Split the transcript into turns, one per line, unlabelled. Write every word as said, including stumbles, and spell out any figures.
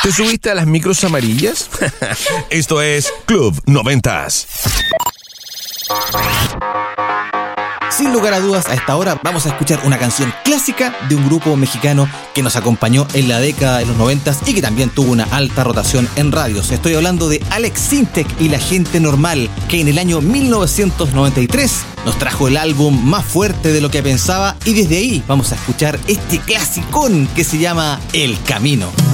¿Te subiste a las micros amarillas? Esto es Club Noventas.
Sin lugar a dudas, a esta hora vamos a escuchar una canción clásica de un grupo mexicano que nos acompañó en la década de los noventas y que también tuvo una alta rotación en radios. Estoy hablando de Alex Sintek y La Gente Normal, que en el año mil novecientos noventa y tres nos trajo el álbum Más Fuerte de lo que pensaba, y desde ahí vamos a escuchar este clasicón que se llama El Camino.